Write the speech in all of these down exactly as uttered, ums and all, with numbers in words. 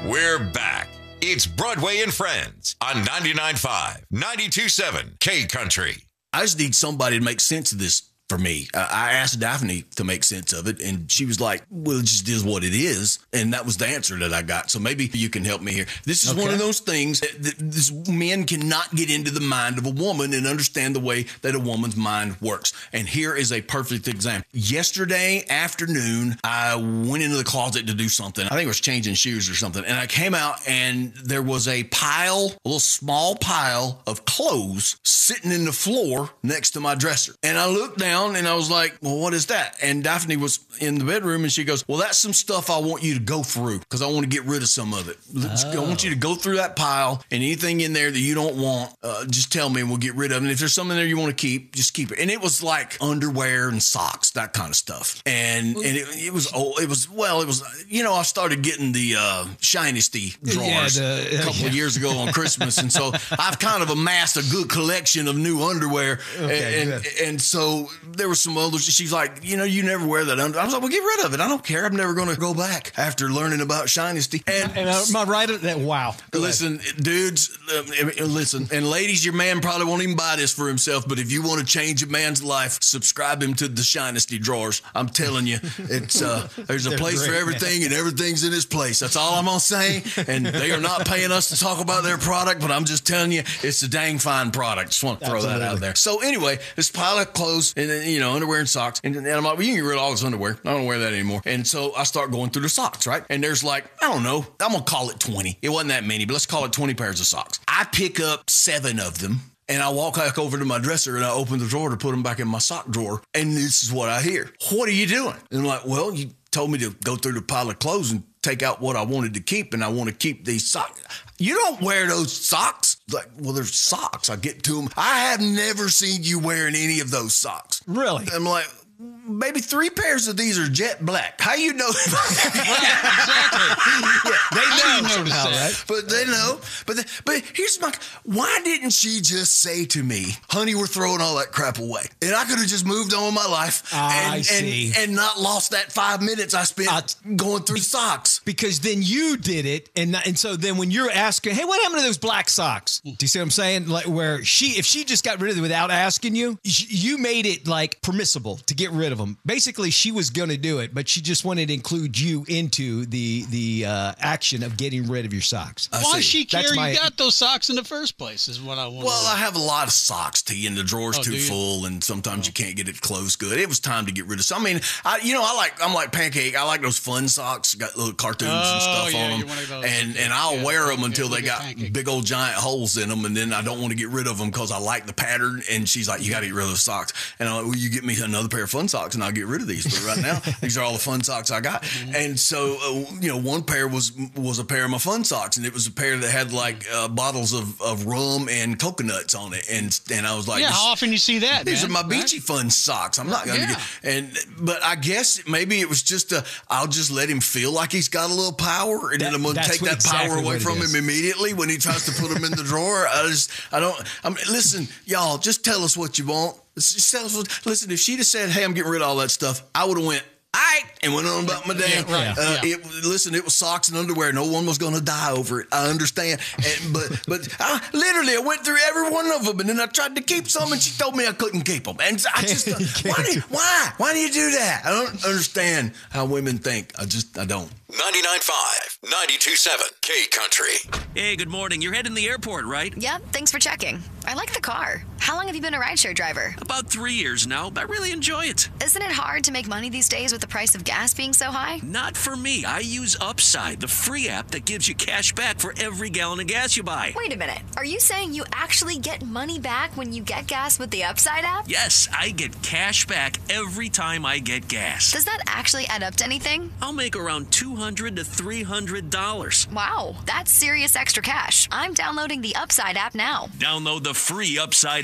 We're back. It's Broadway and Friends on ninety-nine point five, ninety-two point seven K Country. I just need somebody to make sense of this for me. Uh, I asked Daphne to make sense of it, and she was like, well, it just is what it is. And that was the answer that I got. So maybe you can help me here. This is okay. One of those things that, that this, men cannot get into the mind of a woman and understand the way that a woman's mind works. And here is a perfect example. Yesterday afternoon, I went into the closet to do something. I think it was changing shoes or something. And I came out, and there was a pile, a little small pile of clothes sitting in the floor next to my dresser. And I looked down, and I was like, well, what is that? And Daphne was in the bedroom, and she goes, well, that's some stuff I want you to go through because I want to get rid of some of it. Oh. I want you to go through that pile, and anything in there that you don't want, uh, just tell me and we'll get rid of it. And if there's something there you want to keep, just keep it. And it was like underwear and socks, that kind of stuff. And and it, it was, oh, it was, well, it was, you know, I started getting the uh, Shinesty drawers yeah, the, uh, a couple yeah. of years ago on Christmas. And so I've kind of amassed a good collection of new underwear. Okay, and, and, and so there was some others. She's like, you know, you never wear that under. I was like, well, get rid of it. I don't care. I'm never going to go back after learning about Shinesty. And, and am I right at that? Wow. Listen, dudes, uh, listen, and ladies, your man probably won't even buy this for himself, but if you want to change a man's life, subscribe him to the Shinesty drawers. I'm telling you, it's uh, there's a They're place great, for everything, man. And everything's in its place. That's all I'm going to say. And they are not paying us to talk about their product, but I'm just telling you, it's a dang fine product. Just want to throw Absolutely. that out there. So anyway, this pile of clothes and then, you know, underwear and socks. And, and I'm like, well, you can get rid of all this underwear. I don't wear that anymore. And so I start going through the socks, right? And there's like, I don't know, I'm going to call it twenty. It wasn't that many, but let's call it twenty pairs of socks. I pick up seven of them. And I walk back over to my dresser and I open the drawer to put them back in my sock drawer. And this is what I hear. What are you doing? And I'm like, well, you told me to go through the pile of clothes and take out what I wanted to keep. And I want to keep these socks. You don't wear those socks? Like, well, they're socks. I get to them. I have never seen you wearing any of those socks. Really? I'm like, maybe three pairs of these are jet black. How you know? Right, exactly. Yeah, they How know do you somehow, that? right? But they know. But the, but here's my. Why didn't she just say to me, "Honey, we're throwing all that crap away," and I could have just moved on with my life Ah, and, I see. and and not lost that five minutes I spent Uh, going through socks. Because then you did it, and and so then when you're asking, hey, what happened to those black socks? Do you see what I'm saying? Like where she, if she just got rid of it without asking you, you made it like permissible to get rid of them. Basically, she was going to do it, but she just wanted to include you into the the uh, action of getting rid of your socks. I Why see. she care That's you my- got those socks in the first place is what I want. Well, I have a lot of socks, T, and the drawer's Oh, too do you? full, and sometimes you can't get it closed good. It was time to get rid of some. I mean, I, you know, I like I'm like Pancake. I like those fun socks, got little cartoons Oh, and stuff yeah, on you're them, one of those. and and I'll Yeah, wear them yeah, until look they at got Pancake. big old giant holes in them, and then I don't want to get rid of them because I like the pattern. And she's like, "You got to get rid of those socks," and I'm like, "Well, you get me another pair of fun socks, and I'll get rid of these." But right now, these are all the fun socks I got. Mm-hmm. And so, uh, you know, one pair was was a pair of my fun socks, and it was a pair that had like uh, bottles of, of rum and coconuts on it, and and I was like, yeah, how often you see that? these man? are my Right? beachy fun socks. I'm not gonna Yeah. get and but I guess maybe it was just a I'll just let him feel like he's got a little power, and That- then I'm gonna that's take what- that power exactly away what it from is. him immediately when he tries to put them in the drawer. I just I don't I'm listen, y'all, just tell us what you want. Just tell us what, listen, if she'd have said, "Hey, I'm getting rid of all that stuff," I would have went, "All right," and went on about my day. Yeah, right. Uh, Yeah. it, listen, it was socks and underwear. No one was going to die over it. I understand. And, but but I, literally, I went through every one of them, and then I tried to keep some, and she told me I couldn't keep them. And I just, uh, why, do you, why? Why do you do that? I don't understand how women think. I just, I don't. ninety-nine point five, ninety-two point seven K Country. Hey, good morning. You're heading to the airport, right? Yep, thanks for checking. I like the car. How long have you been a rideshare driver? About three years now, but I really enjoy it. Isn't it hard to make money these days with the price of gas being so high? Not for me. I use Upside, the free app that gives you cash back for every gallon of gas you buy. Wait a minute. Are you saying you actually get money back when you get gas with the Upside app? Yes, I get cash back every time I get gas. Does that actually add up to anything? I'll make around two hundred to three hundred dollars. Wow, that's serious extra cash. I'm downloading the Upside app now. Download the free Upside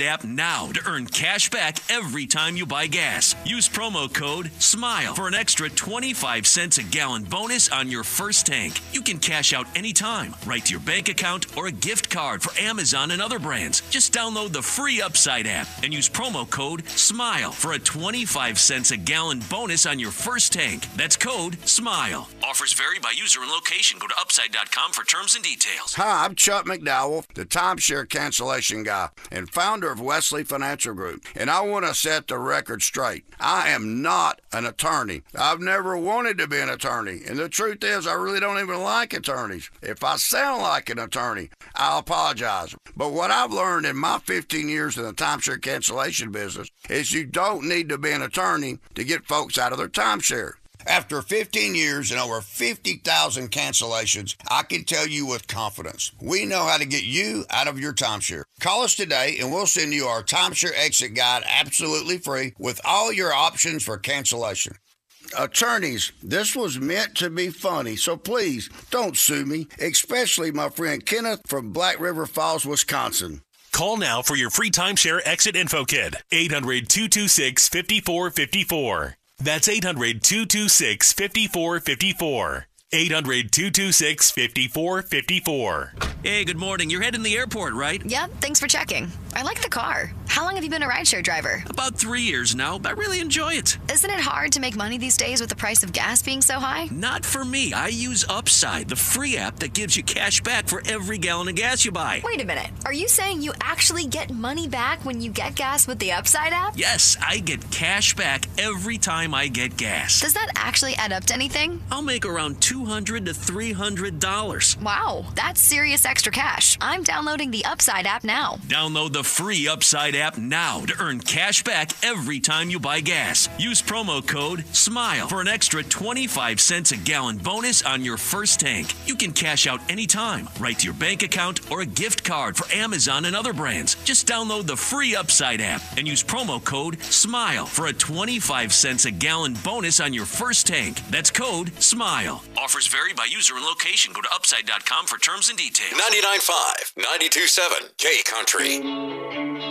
app now to earn cash back every time you buy gas. Use promo code SMILE for an extra twenty-five cents a gallon bonus on your first tank. You can cash out anytime, right to your bank account or a gift card for Amazon and other brands. Just download the free Upside app and use promo code SMILE for a twenty-five cents a gallon bonus on your first tank. That's code SMILE. Offers vary by user and location. Go to upside dot com for terms and details. Hi, I'm Chuck McDowell, the timeshare cancellation guy and founder of Wesley Financial Group. And I want to set the record straight. I am not an attorney. I've never wanted to be an attorney. And the truth is, I really don't even like attorneys. If I sound like an attorney, I'll apologize. But what I've learned in my fifteen years in the timeshare cancellation business is you don't need to be an attorney to get folks out of their timeshare. After fifteen years and over fifty thousand cancellations, I can tell you with confidence, we know how to get you out of your timeshare. Call us today and we'll send you our timeshare exit guide absolutely free with all your options for cancellation. Attorneys, this was meant to be funny, so please don't sue me, especially my friend Kenneth from Black River Falls, Wisconsin. Call now for your free timeshare exit info kit. eight hundred, two two six, five four five four. That's eight hundred, two two six, five four five four. eight hundred, two two six, five four five four. Hey, good morning. You're heading to the airport, right? Yep, thanks for checking. I like the car. How long have you been a rideshare driver? About three years now. I really enjoy it. Isn't it hard to make money these days with the price of gas being so high? Not for me. I use Upside, the free app that gives you cash back for every gallon of gas you buy. Wait a minute. Are you saying you actually get money back when you get gas with the Upside app? Yes, I get cash back every time I get gas. Does that actually add up to anything? I'll make around two hundred to three hundred dollars. Wow, that's serious extra cash. I'm downloading the Upside app now. Download the free Upside app now to earn cash back every time you buy gas. Use promo code SMILE for an extra twenty-five cents a gallon bonus on your first tank. You can cash out anytime, right to your bank account or a gift card for Amazon and other brands. Just download the free Upside app and use promo code SMILE for a twenty-five cents a gallon bonus on your first tank. That's code SMILE. Offers vary by user and location. Go to upside dot com for terms and details. ninety-nine point five, ninety-two point seven K Country.